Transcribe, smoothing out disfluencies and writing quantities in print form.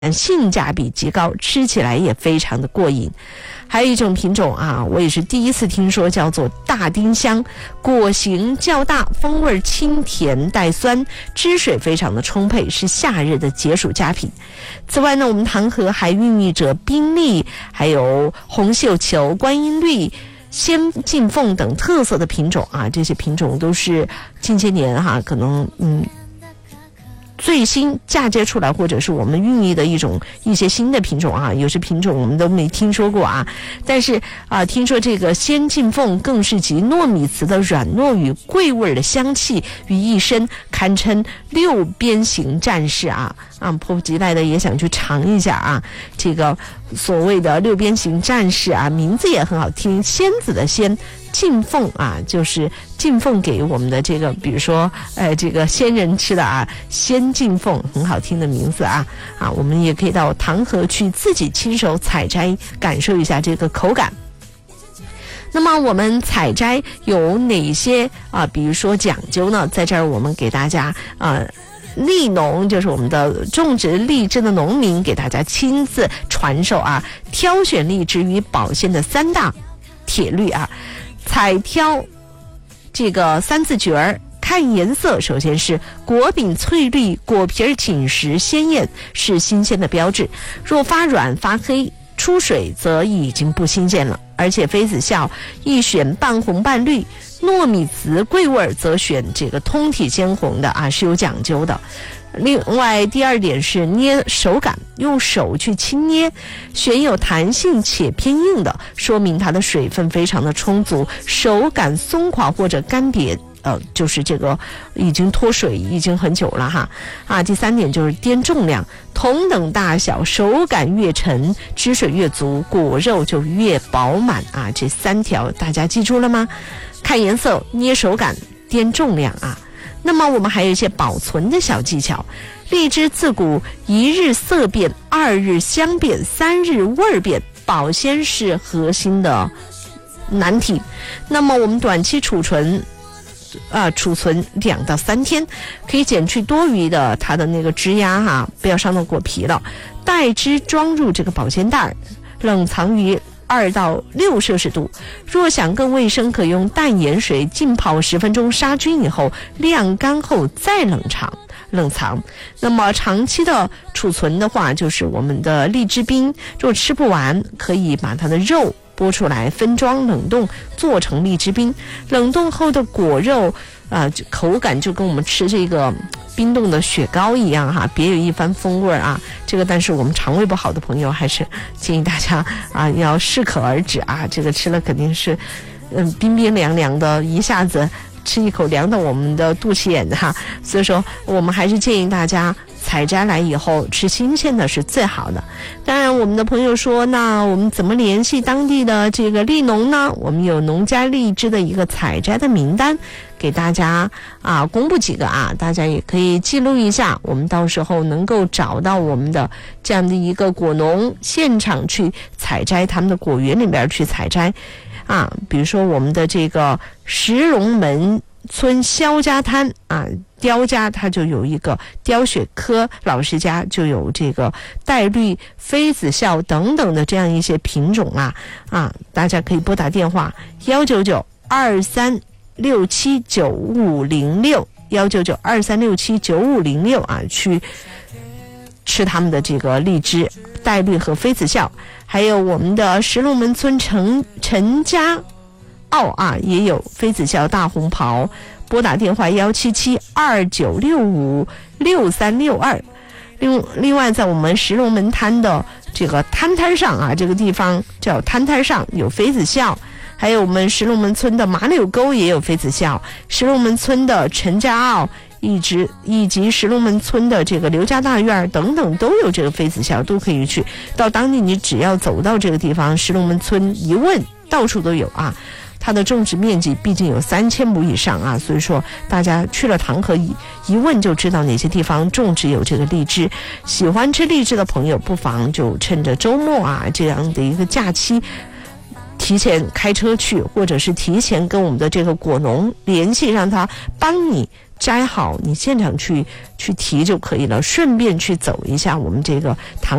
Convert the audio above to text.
性价比极高，吃起来也非常的过瘾。还有一种品种啊，我也是第一次听说，叫做大丁香，果形较大，风味清甜带酸，汁水非常的充沛，是夏日的解暑佳品。此外呢，我们唐河还孕育着冰栗，还有红绣球、观音绿、仙进凤等特色的品种啊，这些品种都是近些年可能最新嫁接出来，或者是我们孕育的一些新的品种啊，有些品种我们都没听说过啊。但是听说这个仙进凤更是集糯米糍的软糯与桂味的香气于一身，堪称六边形战士啊！迫不及待的也想去尝一下啊，这个所谓的六边形战士啊，名字也很好听，仙子的仙，进凤啊，就是进凤给我们的这个，比如说这个仙人吃的啊，仙进凤，很好听的名字啊！我们也可以到唐河去自己亲手采摘，感受一下这个口感。那么我们采摘有哪些比如说讲究呢？在这儿我们给大家荔农，就是我们的种植荔枝的农民，给大家亲自传授挑选荔枝与保鲜的3大铁律啊。采挑这个3字诀儿，看颜色，首先是果柄翠绿，果皮紧实鲜艳，是新鲜的标志。若发软发黑出水则已经不新鲜了。而且妃子笑一选半红半绿，糯米糍桂味则选这个通体鲜红的是有讲究的。另外第2点是捏手感，用手去轻捏，选有弹性且偏硬的，说明它的水分非常的充足，手感松垮或者干瘪，就是这个已经脱水已经很久了第3点就是掂重量，同等大小，手感越沉，汁水越足，果肉就越饱满这3条大家记住了吗？看颜色，捏手感，掂重量那么我们还有一些保存的小技巧。荔枝自古1日色变，2日香变，3日味变，保鲜是核心的难题。那么我们短期储存2到3天，可以减去多余的它的那个汁压不要伤到果皮了。待汁装入这个保鲜袋，冷藏于2到6摄氏度。若想更卫生，可用淡盐水浸泡10分钟，杀菌以后晾干后再冷藏。那么长期的储存的话，就是我们的荔枝冰，若吃不完，可以把它的肉剥出来分装冷冻，做成荔枝冰。冷冻后的果肉口感就跟我们吃这个冰冻的雪糕一样别有一番风味这个但是我们肠胃不好的朋友还是建议大家要适可而止这个吃了肯定是冰冰凉凉的，一下子吃一口凉到我们的肚脐眼所以说我们还是建议大家采摘来以后吃新鲜的是最好的。当然我们的朋友说，那我们怎么联系当地的这个荔农呢？我们有农家荔枝的一个采摘的名单给大家公布几个大家也可以记录一下，我们到时候能够找到我们的这样的一个果农，现场去采摘他们的果园里边去采摘比如说我们的这个石龙门村肖家滩雕家，它就有一个雕雪科老师家就有这个黛绿、妃子笑等等的这样一些品种大家可以拨打电话19923679506 19923679506去吃他们的这个荔枝、黛绿和妃子笑。还有我们的石龙门村陈家澳也有妃子笑大红袍，拨打电话17729656362。另外在我们石龙门滩的这个滩上这个地方叫滩上有妃子笑，还有我们石龙门村的马柳沟也有妃子笑，石龙门村的陈家澳以及石龙门村的这个刘家大院等等都有这个妃子笑，都可以去到当地，你只要走到这个地方石龙门村一问，到处都有它的种植面积毕竟有3000亩以上所以说大家去了唐河一问就知道哪些地方种植有这个荔枝。喜欢吃荔枝的朋友不妨就趁着周末这样的一个假期提前开车去，或者是提前跟我们的这个果农联系，让他帮你摘好，你现场去提就可以了，顺便去走一下我们这个唐